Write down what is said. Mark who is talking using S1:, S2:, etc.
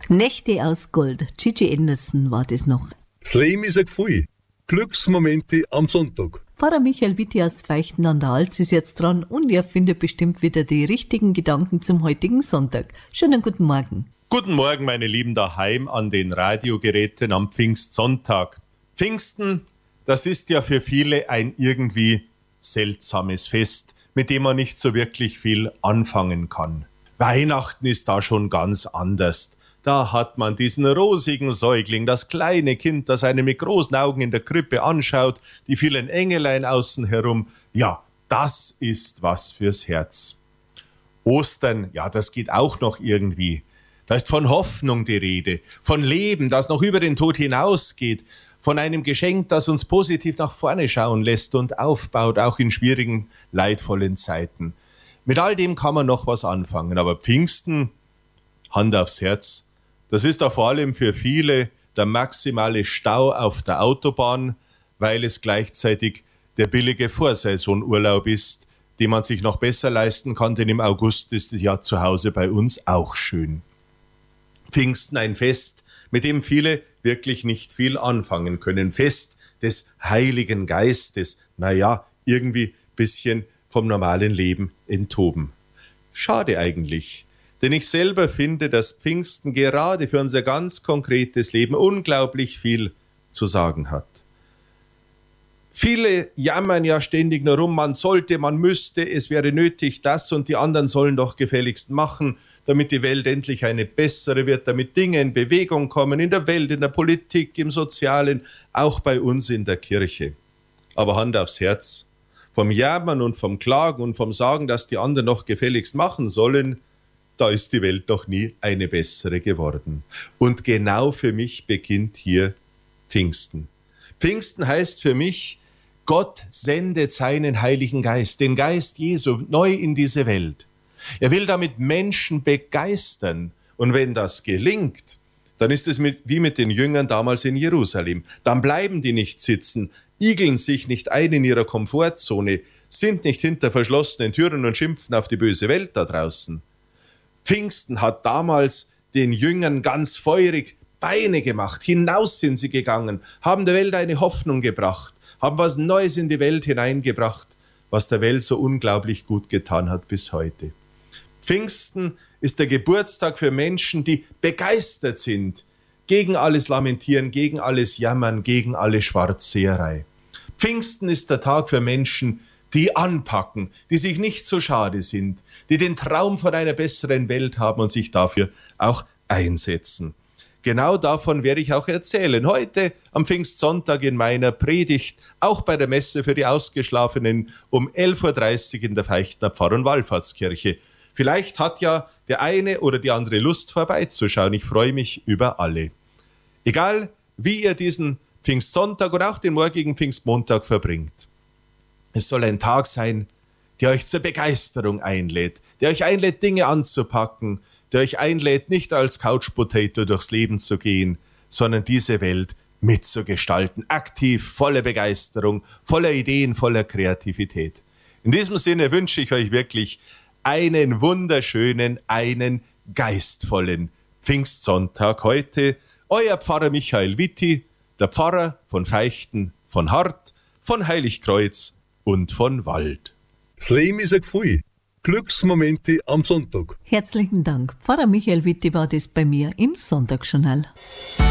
S1: Nächte aus Gold. Gigi Anderson war das noch.
S2: Das Leben ist ein Gefühl. Glücksmomente am Sonntag.
S1: Pfarrer Michael Witti aus Feichten an der Alz ist jetzt dran und er findet bestimmt wieder die richtigen Gedanken zum heutigen Sonntag. Schönen guten Morgen.
S3: Guten Morgen, meine Lieben daheim an den Radiogeräten am Pfingstsonntag. Pfingsten, das ist ja für viele ein irgendwie seltsames Fest, mit dem man nicht so wirklich viel anfangen kann. Weihnachten ist da schon ganz anders. Da hat man diesen rosigen Säugling, das kleine Kind, das einen mit großen Augen in der Krippe anschaut, die vielen Engelein außen herum. Ja, das ist was fürs Herz. Ostern, ja, das geht auch noch irgendwie. Da ist von Hoffnung die Rede, von Leben, das noch über den Tod hinausgeht, von einem Geschenk, das uns positiv nach vorne schauen lässt und aufbaut, auch in schwierigen, leidvollen Zeiten. Mit all dem kann man noch was anfangen, aber Pfingsten, Hand aufs Herz, das ist auch vor allem für viele der maximale Stau auf der Autobahn, weil es gleichzeitig der billige Vorsaisonurlaub ist, den man sich noch besser leisten kann, denn im August ist es ja zu Hause bei uns auch schön. Pfingsten ein Fest, mit dem viele wirklich nicht viel anfangen können. Fest des Heiligen Geistes, irgendwie ein bisschen vom normalen Leben enthoben. Schade eigentlich, denn ich selber finde, dass Pfingsten gerade für unser ganz konkretes Leben unglaublich viel zu sagen hat. Viele jammern ja ständig nur rum, man sollte, man müsste, es wäre nötig, das und die anderen sollen doch gefälligst machen, damit die Welt endlich eine bessere wird, damit Dinge in Bewegung kommen, in der Welt, in der Politik, im Sozialen, auch bei uns in der Kirche. Aber Hand aufs Herz, vom Jammern und vom Klagen und vom Sagen, dass die anderen noch gefälligst machen sollen, da ist die Welt noch nie eine bessere geworden. Und genau für mich beginnt hier Pfingsten. Pfingsten heißt für mich, Gott sendet seinen Heiligen Geist, den Geist Jesu, neu in diese Welt. Er will damit Menschen begeistern. Und wenn das gelingt, dann ist es wie mit den Jüngern damals in Jerusalem. Dann bleiben die nicht sitzen, igeln sich nicht ein in ihrer Komfortzone, sind nicht hinter verschlossenen Türen und schimpfen auf die böse Welt da draußen. Pfingsten hat damals den Jüngern ganz feurig Beine gemacht. Hinaus sind sie gegangen, haben der Welt eine Hoffnung gebracht, haben was Neues in die Welt hineingebracht, was der Welt so unglaublich gut getan hat bis heute. Pfingsten ist der Geburtstag für Menschen, die begeistert sind, gegen alles Lamentieren, gegen alles Jammern, gegen alle Schwarzseherei. Pfingsten ist der Tag für Menschen, die anpacken, die sich nicht so schade sind, die den Traum von einer besseren Welt haben und sich dafür auch einsetzen. Genau davon werde ich auch erzählen. Heute am Pfingstsonntag in meiner Predigt, auch bei der Messe für die Ausgeschlafenen um 11.30 Uhr in der Feichtner Pfarr- und Wallfahrtskirche. Vielleicht hat ja der eine oder die andere Lust vorbeizuschauen. Ich freue mich über alle. Egal, wie ihr diesen Pfingstsonntag und auch den morgigen Pfingstmontag verbringt. Es soll ein Tag sein, der euch zur Begeisterung einlädt, der euch einlädt, Dinge anzupacken, der euch einlädt, nicht als Couch Potato durchs Leben zu gehen, sondern diese Welt mitzugestalten, aktiv, voller Begeisterung, voller Ideen, voller Kreativität. In diesem Sinne wünsche ich euch wirklich einen wunderschönen, einen geistvollen Pfingstsonntag heute. Euer Pfarrer Michael Witti, der Pfarrer von Feichten, von Hart, von Heiligkreuz und von Wald.
S2: Das Leben ist ein Gefühl. Glücksmomente am Sonntag.
S1: Herzlichen Dank. Pfarrer Michael Witti war das bei mir im Sonntagsjournal.